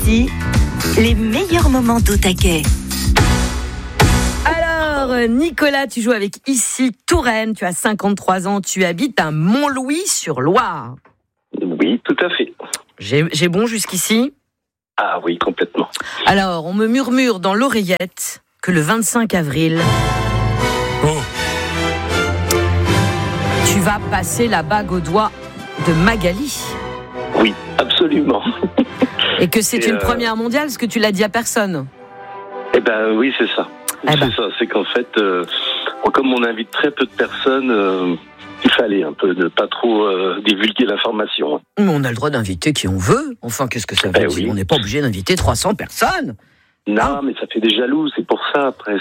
Ici, les meilleurs moments d'Au Taquet. Alors, Nicolas, tu joues avec Ici Touraine, tu as 53 ans, tu habites à Montlouis-sur-Loire. Oui, tout à fait. J'ai bon jusqu'ici ? Ah oui, complètement. Alors, on me murmure dans l'oreillette que le 25 avril, tu vas passer la bague au doigt de Magali. Oui, absolument. Et que c'est une première mondiale, parce que tu l'as dit à personne. Eh ben oui, c'est ça. C'est qu'en fait, comme on invite très peu de personnes, il fallait un peu ne pas trop divulguer l'information. Mais on a le droit d'inviter qui on veut. Enfin, qu'est-ce que ça veut dire ? On n'est pas obligé d'inviter 300 personnes. Non, mais ça fait des jaloux, c'est pour ça après.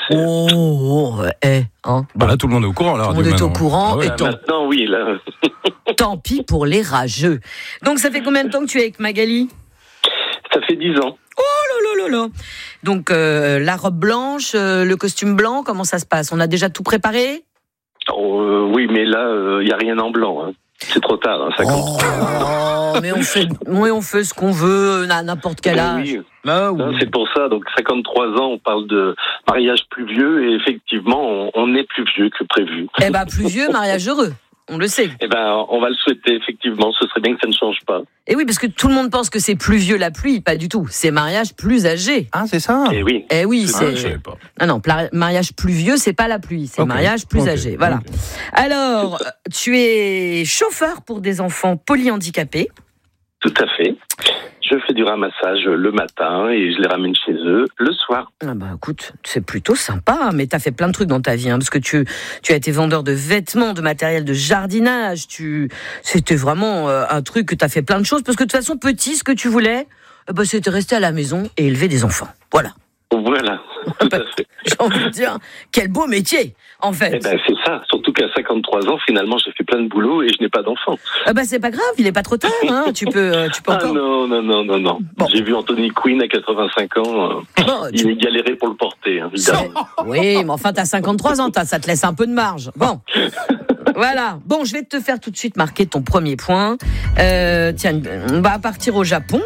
Là, tout le monde est au courant. Là, tout le monde est au courant. Ah ouais, maintenant, oui. Là. Tant pis pour les rageux. Donc, ça fait combien de temps que tu es avec Magali ? Ça fait 10 ans. Oh là là là là. Donc, la robe blanche, le costume blanc, comment ça se passe ? On a déjà tout préparé ? Oui, mais là, il n'y a rien en blanc. Hein. C'est trop tard, 50. Mais on fait ce qu'on veut à n'importe quel âge. Oui. Non, c'est pour ça. Donc 53 ans, on parle de mariage plus vieux et effectivement, on est plus vieux que prévu. Eh ben, plus vieux, mariage heureux. On le sait. Eh ben, on va le souhaiter, effectivement. Ce serait bien que ça ne change pas. Et oui, parce que tout le monde pense que c'est plus vieux la pluie. Pas du tout. C'est mariage plus âgé. Ah, c'est ça ? Eh oui. Eh oui, je savais pas. Ah non, mariage plus vieux, c'est pas la pluie. C'est mariage plus âgé. Voilà. Okay. Alors, tu es chauffeur pour des enfants polyhandicapés. Tout à fait. Je fais du ramassage le matin et je les ramène chez eux le soir. Ah bah écoute, c'est plutôt sympa, mais t'as fait plein de trucs dans ta vie, parce que tu as été vendeur de vêtements, de matériel de jardinage, c'était vraiment un truc que t'as fait plein de choses, parce que de toute façon, petit, ce que tu voulais, c'était rester à la maison et élever des enfants. Voilà. Voilà, tout à fait. J'ai envie de dire, quel beau métier, en fait. Eh ben, c'est ça, surtout qu'à 53 ans, finalement, j'ai fait plein de boulot et je n'ai pas d'enfant. C'est pas grave, il est pas trop tard, tu peux encore... Non. Bon. J'ai vu Anthony Quinn à 85 ans, il galérait pour le porter, évidemment. Oui, mais enfin, t'as 53 ans, ça te laisse un peu de marge. Bon, voilà. Bon, je vais te faire tout de suite marquer ton premier point. Tiens, on va partir au Japon,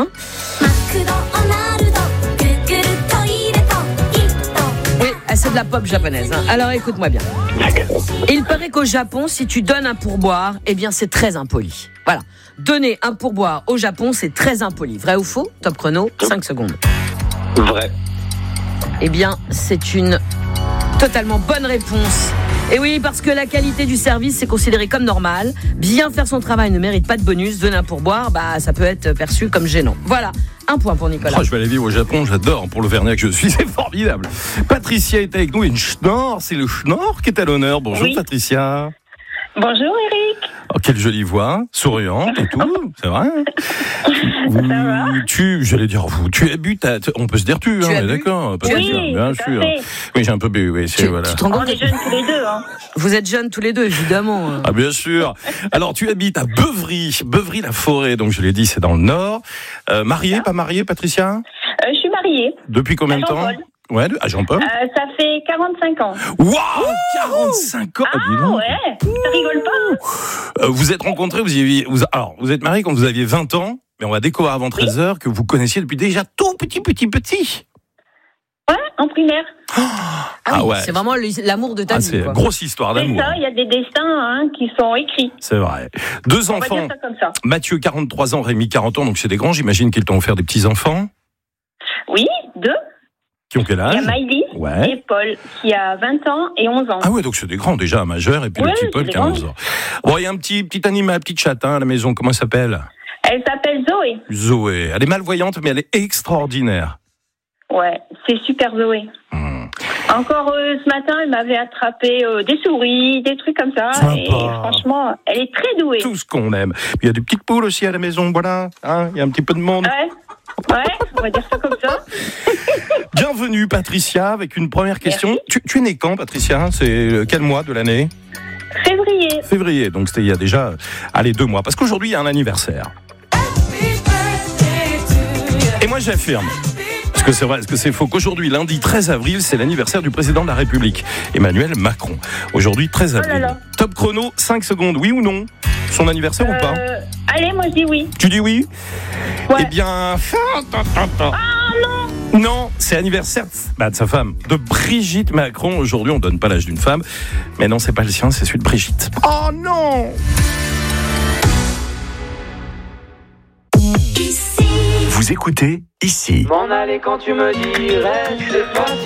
c'est de la pop japonaise. Alors écoute-moi bien. Il paraît qu'au Japon, si tu donnes un pourboire, c'est très impoli. Voilà. Donner un pourboire au Japon, c'est très impoli. Vrai ou faux ? Top chrono, 5 secondes. Vrai. C'est une totalement bonne réponse. Et oui, parce que la qualité du service, c'est considéré comme normal. Bien faire son travail ne mérite pas de bonus. Donner un pourboire, ça peut être perçu comme gênant. Voilà, un point pour Nicolas. Je vais aller vivre au Japon, j'adore. Pour l'Auvergnat que je suis, c'est formidable. Patricia est avec nous, une Schnorr, c'est le Schnorr qui est à l'honneur. Bonjour Patricia. Bonjour Eric. Oh, quelle jolie voix, souriante et tout, c'est vrai. Ça va. Tu habites on peut se dire tu hein, d'accord. Oui, bien sûr. Oui, j'ai un peu bu, oui. Voilà. On est jeunes tous les deux. Vous êtes jeunes tous les deux, évidemment. Ah, bien sûr. Alors, tu habites à Beuvry-la-Forêt, donc je l'ai dit, c'est dans le Nord. Mariée, pas mariée, Patricia ? Je suis mariée. Depuis combien de temps ? Ouais, à Jean-Paul. Ça fait 45 ans. Waouh, 45 ans. Ah ouais, ça rigole pas. Vous êtes rencontrés, vous êtes mariés quand vous aviez 20 ans, mais on va découvrir avant 13h que vous connaissiez depuis déjà tout petit. Ouais, en primaire. Ouais. C'est vraiment l'amour de ta vie. C'est une grosse histoire d'amour. C'est ça, il y a des destins qui sont écrits. C'est vrai. 2 enfants. On va dire ça comme ça. Mathieu, 43 ans, Rémi, 40 ans, donc c'est des grands. J'imagine qu'ils t'ont offert des petits-enfants. Oui, 2. Qui ont quel âge ? Il y a Maïli et Paul, qui a 20 ans et 11 ans. Ah ouais, donc c'est des grands déjà, un majeur, et puis le petit Paul qui a 11 ans. Bon, il y a un petit animal, petite chatte à la maison, comment elle s'appelle ? Elle s'appelle Zoé. Zoé, elle est malvoyante, mais elle est extraordinaire. Ouais, c'est super Zoé. Encore ce matin, elle m'avait attrapé des souris, des trucs comme ça. Sympa. Et franchement, elle est très douée. Tout ce qu'on aime. Puis il y a des petites poules aussi à la maison, voilà. Il y a un petit peu de monde. Ouais, on va dire ça comme ça. Bienvenue Patricia, avec une première question. Tu es née quand, Patricia ? C'est quel mois de l'année ? Février, donc c'était il y a déjà 2 mois. Parce qu'aujourd'hui, il y a un anniversaire. Et moi, j'affirme. Est-ce que c'est vrai, est-ce que c'est faux qu'aujourd'hui, lundi 13 avril, c'est l'anniversaire du président de la République, Emmanuel Macron. Aujourd'hui, 13 avril. Top chrono, 5 secondes, oui ou non ? Son anniversaire ou pas ? Allez, moi je dis oui. Tu dis oui ? Eh bien... Non, c'est anniversaire de sa femme, de Brigitte Macron. Aujourd'hui, on donne pas l'âge d'une femme. Mais non, c'est pas le sien, c'est celui de Brigitte. Oh non! Vous écoutez Ici. M'en aller quand tu me dirais, c'est pas